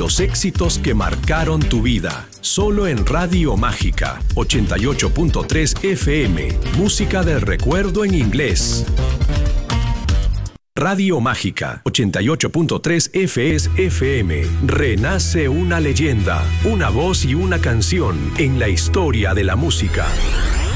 Los éxitos que marcaron tu vida. Solo en Radio Mágica 88.3 FM. Música del recuerdo en inglés. Radio Mágica 88.3 FM. Renace una leyenda, una voz y una canción en la historia de la música.